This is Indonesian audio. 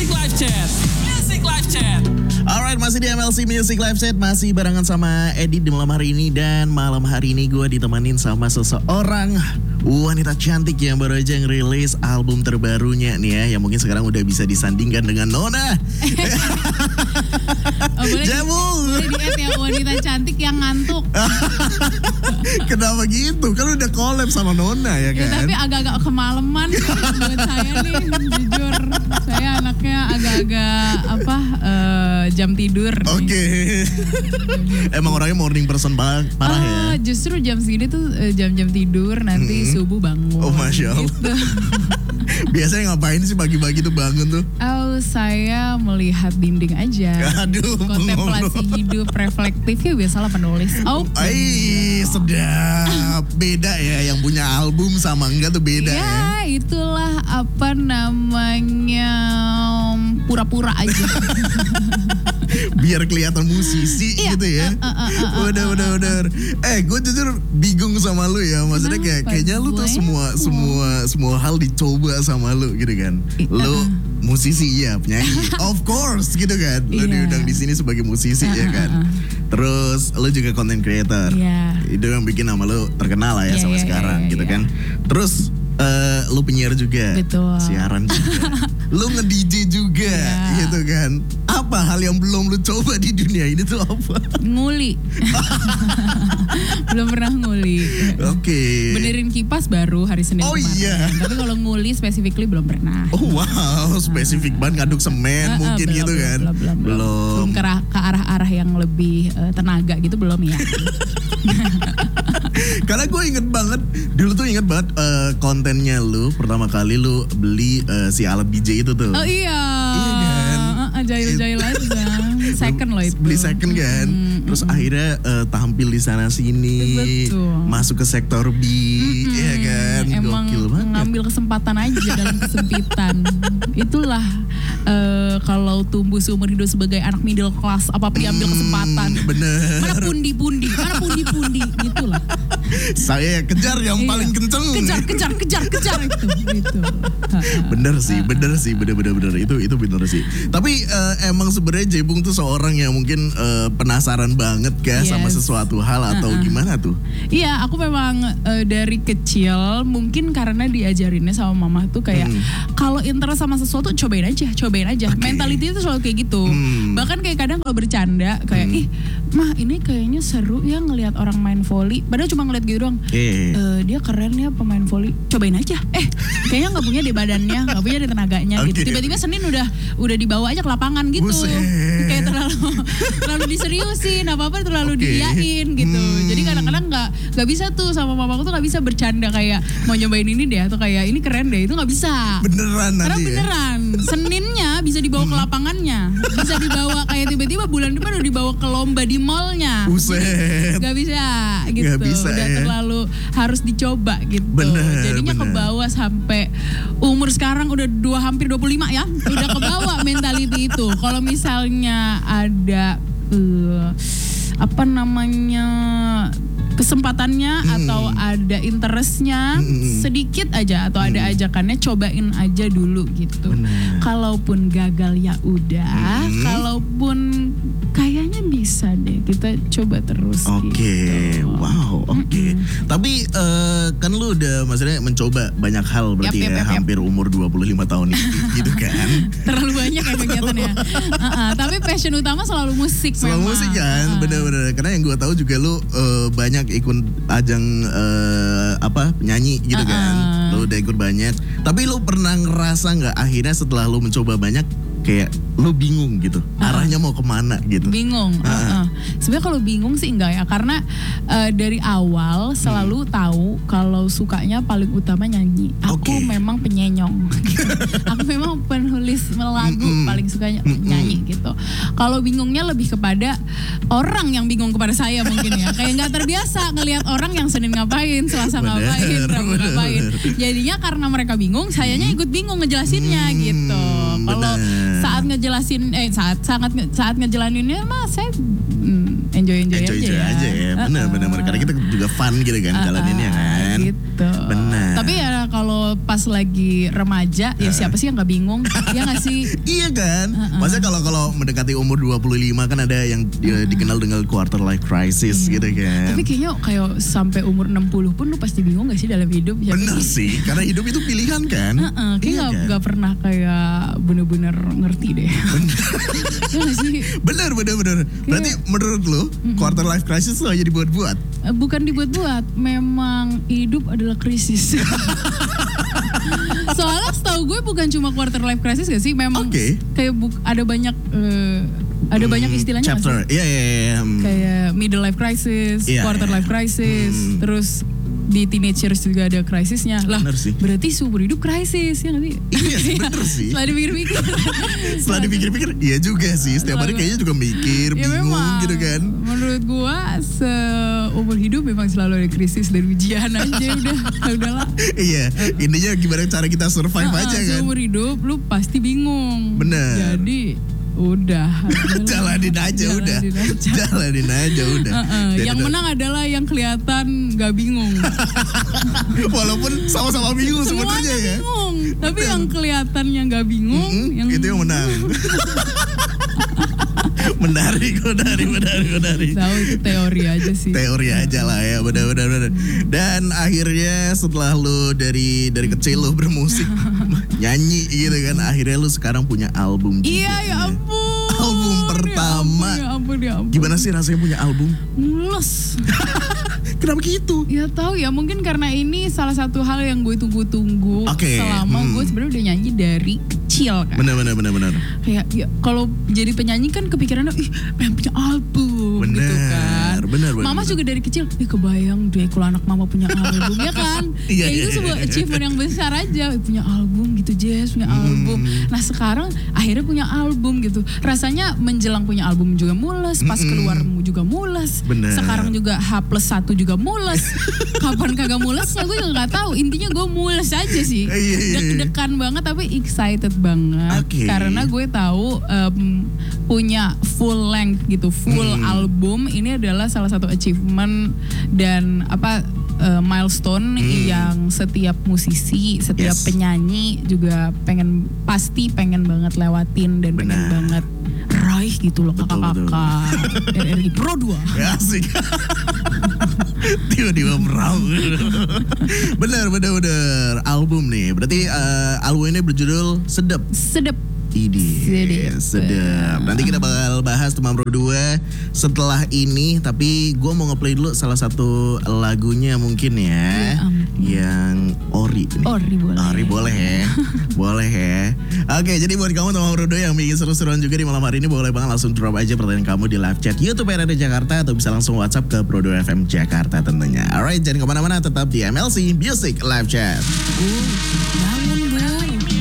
Live Chat. Music Live Chat. Alright, masih di MLC Music Live Set, masih barengan sama Edit di malam hari ini. Dan malam hari ini gue ditemenin sama seseorang wanita cantik yang baru aja ngerilis album terbarunya nih ya, yang mungkin sekarang udah bisa disandingkan dengan Nona. Boleh di ya, wanita cantik yang ngantuk. Kenapa gitu? Kan udah collab sama Nona ya kan? Ya, tapi agak-agak kemalaman buat saya nih, jujur. Saya anaknya agak-agak jam tidur. Oke. Emang orangnya morning person parah ya? Justru jam segini tuh jam-jam tidur, nanti subuh bangun. Oh, Masya Allah. Gitu. Biasanya ngapain sih pagi-pagi tuh bangun tuh? Saya melihat dinding aja. Aduh, kontemplasi hidup reflektif ya, biasalah penulis. Sedap. Beda ya, yang punya album sama enggak tuh beda ya. Ya, itulah apa namanya, pura-pura aja. Biar kelihatan musisi gitu ya. Udah. Gue jujur bingung sama lu ya. Maksudnya kayaknya lu tuh semua hal dicoba sama lu gitu kan. Lu musisi ya, penyanyi. Of course gitu kan. Lu diundang di sini sebagai musisi ya kan. Terus lu juga content creator. Itu yang bikin nama lu terkenal lah ya sampai sekarang gitu kan. Terus lu penyiar juga. Betul. Siaran juga. Lu nge-DJ juga gitu kan. Apa hal yang belum lu coba di dunia ini tuh apa? Nguli. Belum pernah nguli. Oke. Benerin kipas baru hari Senin kemarin. Iya. Tapi kalau nguli specifically belum pernah. Oh wow, spesifik banget ngaduk semen mungkin gitu kan. Belum ke arah-arah yang lebih tenaga gitu belum ya. Karena gue inget banget, dulu tuh inget banget kontennya lu, pertama kali lu beli si alat DJ itu tuh. Oh iya. Iya kan? Jahil-jahil aja. Second loh itu. Beli second kan. Terus akhirnya tampil di sana sini. Betul. Masuk ke sektor B, ya kan? Emang gokil banget. ngambil kesempatan aja dalam kesempitan. Itulah kalau tumbuh seumur hidup sebagai anak middle class, apa-apa diambil kesempatan. Bener. Mana pundi-pundi gitulah. Saya kejar yang paling kenceng. Kejar itu. Bener sih, bener itu bener sih. Tapi emang sebenarnya Jebung tuh seorang yang mungkin penasaran banget sama sesuatu hal atau gimana tuh? Iya, aku memang dari kecil mungkin karena diajarinnya sama mama tuh kayak kalau interest sama sesuatu cobain aja. Okay. Mentality itu selalu kayak gitu. Bahkan kayak kadang kalau bercanda kayak mah ini kayaknya seru ya ngelihat orang main volley. Padahal cuma ngeliat gitu doang. Dia keren ya pemain volley. Cobain aja. Kayaknya nggak punya di badannya, nggak punya di tenaganya gitu. Tiba-tiba Senin udah dibawa aja ke lapangan gitu. Kayak terlalu diseriusin, apa-apa terlalu diiyain gitu. Jadi kadang-kadang nggak bisa tuh sama mamaku tuh nggak bisa bercanda kayak mau nyobain ini deh atau kayak ini keren deh, itu nggak bisa. Beneran nanti. Karena beneran. Seninnya bisa dibawa ke lapangannya, bisa dibawa kayak tiba-tiba bulan depan udah dibawa ke lomba di mallnya. Buset. Gak bisa gitu. Gak bisa, udah terlalu harus dicoba gitu. Jadinya ke bawah sampai umur sekarang udah hampir 25 ya. Udah ke bawah mentality itu. Kalau misalnya ada kesempatannya atau ada interestnya sedikit aja atau ada ajakannya, cobain aja dulu gitu. Kalaupun gagal ya udah, kalaupun kayaknya bisa deh, kita coba terus. Gitu. Wow, Tapi kan lu udah maksudnya mencoba banyak hal berarti hampir umur 25 tahun gitu kan. Terlalu banyak ya kegiatannya. Tapi passion utama selalu musik. Selalu musik kan, bener-bener. Karena yang gue tahu juga lu banyak ikut ajang penyanyi gitu kan. Lu udah ikut banyak. Tapi lu pernah ngerasa nggak akhirnya setelah lu mencoba banyak kayak lu bingung gitu arahnya mau kemana gitu? Bingung. Sebenarnya kalau bingung sih enggak ya, karena dari awal selalu tahu kalau sukanya paling utama nyanyi. Aku memang penyenyong. Aku memang penulis lagu paling sukanya nyanyi gitu. Kalau bingungnya lebih kepada orang yang bingung kepada saya mungkin ya. Kayak nggak terbiasa ngelihat orang yang Senin ngapain, Selasa ngapain, Rabu ngapain. Jadinya karena mereka bingung, sayanya ikut bingung ngejelasinnya gitu. Kalau saat ngejelasin saat ngejelaninnya mah saya enjoy Enjoy aja ya. Benar. Karena kita juga fun gitu kan jalaninnya kan. Gitu. Benar. Tapi ya kalau pas lagi remaja ya siapa sih yang nggak bingung? Ya nggak sih? Iya kan? Maksudnya kalau mendekati umur 25 kan ada yang dikenal dengan quarter life crisis gitu kan. Tapi kayaknya kayak sampai umur 60 pun lu pasti bingung gak sih dalam hidup? Bener sih, karena hidup itu pilihan kan. Kayaknya Iya gak pernah kayak bener-bener ngerti deh. Iya gak sih? Bener. Berarti menurut lu quarter life crisis itu aja dibuat-buat? Bukan dibuat-buat, memang hidup adalah krisis. Soalnya setahu gue bukan cuma quarter life crisis gak sih? Memang kayak ada banyak banyak istilahnya chapter. Gak sih? Iya. Kayak middle life crisis, quarter life crisis, terus di teenagers juga ada krisisnya lah. Berarti seumur hidup krisis ya nggak sih? Iya bener sih. Setelah dipikir-pikir, iya juga sih. Setiap hari kayaknya juga mikir, bingung memang, gitu kan. Menurut gua seumur hidup memang selalu ada krisis dan ujian aja udahlah. Iya, intinya gimana cara kita survive aja kan. Seumur hidup lu pasti bingung. Bener. Jadi udah jalanin aja udah. Yang menang adalah yang kelihatan gak bingung. Walaupun sama-sama bingung sebenarnya ya. Bingung, tapi yang kelihatannya gak bingung itu yang menang. Menarik. Tahu itu teori aja sih. Teori aja lah ya, benar. Dan akhirnya setelah lu dari kecil lu bermusik, nyanyi gitu kan, akhirnya lu sekarang punya album. Iya ya ampun. Album pertama. Ya ampun. Gimana sih rasanya punya album? Mules. Kenapa gitu? Ya tahu ya, mungkin karena ini salah satu hal yang gue tunggu-tunggu selama gue sebenarnya udah nyanyi dari kecil kan. Benar. Kayak ya, kalau jadi penyanyi kan kepikirannya pengen punya album gitu kan. Benar. Mama juga dari kecil, kebayang deh kalau anak mama punya album ya kan. Kayak itu sebuah achievement yang besar aja, punya album gitu Jess, punya album. Nah sekarang akhirnya punya album gitu. Rasanya menjelang punya album juga mules, pas keluar juga mules. Bener. Sekarang juga H+1 juga mules. Kapan kagak mulesnya gue juga gak tahu. Intinya gue mules aja sih. Deg-degan banget tapi excited banget. Karena gue tahu punya full length gitu, full album ini adalah salah satu achievement dan milestone yang setiap musisi, setiap penyanyi juga pasti pengen banget lewatin dan pengen banget raih gitu loh kakak-kakak RRI Pro 2. Ya, asik. Tiba-tiba merau. Bener. Album nih. Berarti album ini berjudul Sedep. Sedap. Nanti kita bakal bahas Teman Pro 2 setelah ini. Tapi gue mau ngeplay dulu salah satu lagunya mungkin ya. Yang Ori. Ori boleh ya. Boleh ya. Oke, jadi buat kamu Teman Pro 2 yang bikin seru-seruan juga di malam hari ini, boleh banget langsung drop aja pertanyaan kamu di live chat YouTube RRI Jakarta atau bisa langsung WhatsApp ke Pro 2 FM Jakarta tentunya. Alright, jangan kemana-mana, tetap di MLC Music Live Chat. Bangun.